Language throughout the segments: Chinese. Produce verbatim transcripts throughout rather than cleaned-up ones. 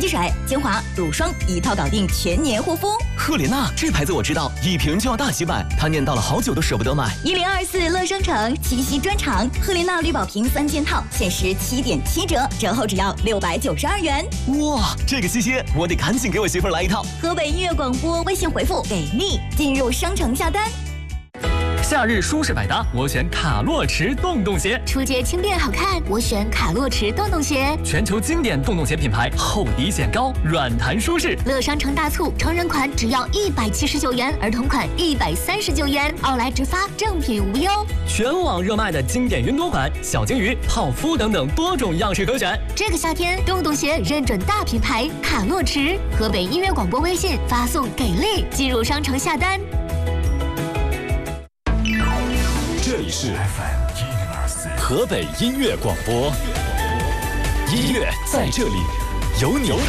洗水、精华、乳霜一套搞定，全年护肤。 赫莲娜这牌子我知道，一瓶就要大几百，他念叨了好久都舍不得买。 一零二四乐商城七夕专场，赫莲娜绿宝瓶三件套，限时七点七折，折后只要六百九十二元。 哇，这个七夕我得赶紧给我媳妇儿来一套。 河北音乐广播微信回复给力，进入商城下单。 夏日舒适百搭，我选卡洛驰洞洞鞋。 出街轻便好看，我选卡洛驰洞洞鞋。 全球经典洞洞鞋品牌，厚底显高，软弹舒适。 乐商城大促，成人款只要一百七十九元，儿童款一百三十九元，奥莱直发，正品无忧。 全网热卖的经典云朵款、小金鱼、泡芙等等多种样式可选。 这个夏天，洞洞鞋认准大品牌卡洛驰。河北音乐广播微信发送给力，进入商城下单。 这里是 F M 一零二四河北音乐广播，音乐在这里，有你。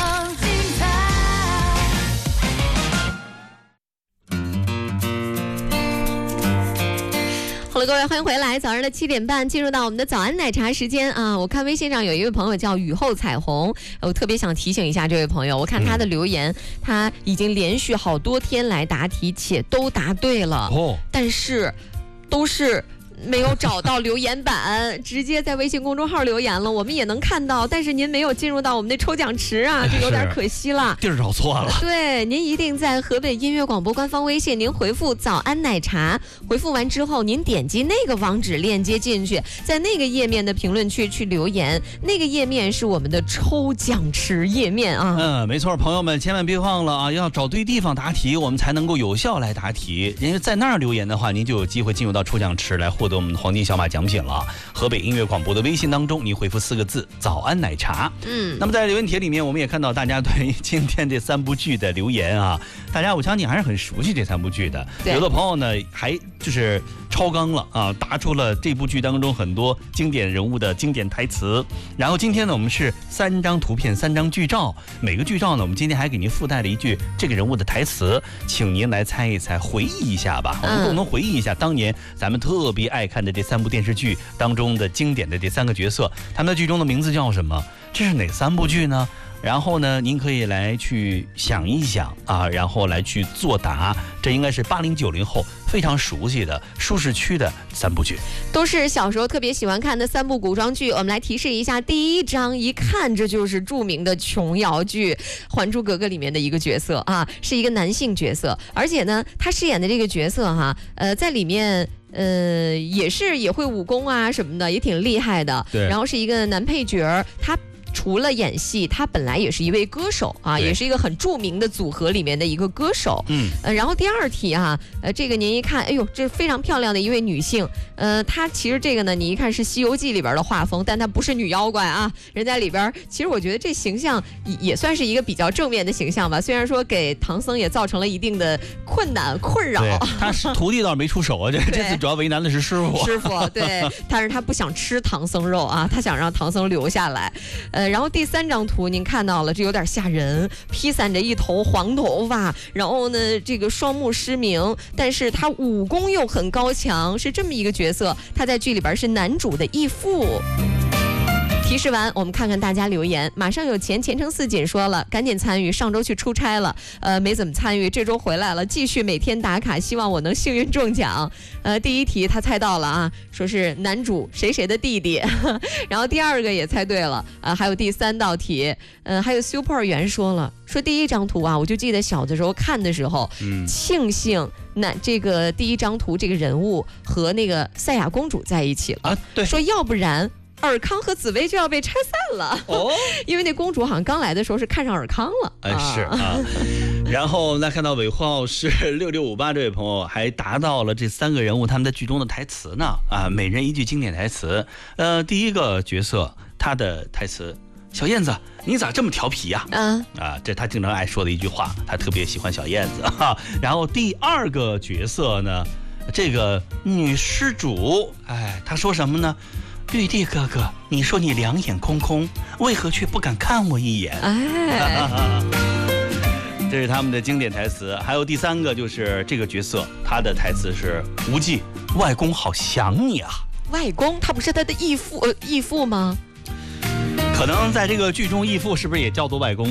好了，各位，欢迎回来。早上的七点半，进入到我们的早安奶茶时间啊！我看微信上有一位朋友叫雨后彩虹，我特别想提醒一下这位朋友，我看他的留言，嗯、他已经连续好多天来答题，且都答对了，哦、但是都是没有找到留言板，直接在微信公众号留言了，我们也能看到，但是您没有进入到我们的抽奖池啊，这有点可惜了， 地儿找错了。 对，您一定在河北音乐广播官方微信，您回复早安奶茶，回复完之后您点击那个网址链接进去，在那个页面的评论区去留言，那个页面是我们的抽奖池页面啊。 嗯，没错，朋友们千万别忘了啊，要找对地方答题，我们才能够有效来答题，因为在那儿留言的话，您就有机会进入到抽奖池来获得我们的黄金小马奖品了。河北音乐广播的微信当中，你回复四个字早安奶茶。嗯，那么在留言帖里面，我们也看到大家对于今天这三部剧的留言啊，大家我相信还是很熟悉这三部剧的。有的朋友呢还就是超纲了啊，答出了这部剧当中很多经典人物的经典台词。然后今天呢，我们是三张图片三张剧照，每个剧照呢我们今天还给您附带了一句这个人物的台词，请您来猜一猜，回忆一下吧，我们共同回忆一下当年咱们特别爱看的这三部电视剧当中的经典的这三个角色，他们的剧中的名字叫什么？这是哪三部剧呢？然后呢，您可以来去想一想啊，然后来去作答。这应该是八零九零后非常熟悉的舒适区的三部剧， 都是小时候特别喜欢看的三部古装剧。我们来提示一下，第一章一看这就是著名的琼瑶剧《还珠格格》里面的一个角色啊，是一个男性角色，而且呢，他饰演的这个角色哈，呃，在里面。呃，也是也会武功啊什么的，也挺厉害的。对，然后是一个男配角，他除了演戏，他本来也是一位歌手啊，也是一个很著名的组合里面的一个歌手。嗯，呃，然后第二题啊，呃，这个您一看，哎呦，这非常漂亮的一位女性，呃，她其实这个呢，你一看是《西游记》里边的画风，但她不是女妖怪啊，人在里边，其实我觉得这形象也也算是一个比较正面的形象吧，虽然说给唐僧也造成了一定的困难困扰。 他是徒弟倒是没出手啊，这这次主要为难的是师傅。 师傅对，但是他不想吃唐僧肉啊，他想让唐僧留下来。呃，然后第三张图您看到了，这有点吓人，披散着一头黄头发，然后呢，这个双目失明，但是他武功又很高强，是这么一个角色。他在剧里边是男主的义父。提示完，我们看看大家留言。马上有钱前程似锦说了，赶紧参与，上周去出差了，呃，没怎么参与，这周回来了，继续每天打卡，希望我能幸运中奖。呃，第一题他猜到了啊，说是男主谁谁的弟弟，然后第二个也猜对了，呃，还有第三道题，呃，还有 Super 员说了，说第一张图啊，我就记得小的时候看的时候，嗯，庆幸那这个第一张图这个人物和那个赛亚公主在一起了啊，对，说要不然。尔康和紫薇就要被拆散了哦，因为那公主好像刚来的时候是看上尔康了。 哎，是啊。然后那看到尾号是六六五八这位朋友还达到了这三个人物他们在剧中的台词呢啊，每人一句经典台词。呃，第一个角色他的台词：小燕子，你咋这么调皮呀？啊啊，这他经常爱说的一句话，他特别喜欢小燕子哈。然后第二个角色呢，这个女施主，哎，他说什么呢？玉帝哥哥，你说你两眼空空，为何却不敢看我一眼？哎，这是他们的经典台词。还有第三个就是这个角色，他的台词是：无忌，外公好想你啊。 外公，他不是他的义父呃义父吗？ 可能在这个剧中，义父是不是也叫做外公？